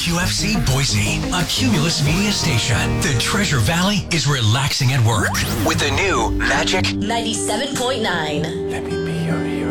WQFC Boise, a Cumulus Media station. The Treasure Valley is relaxing at work with the new Magic 97.9. Let me be your hero.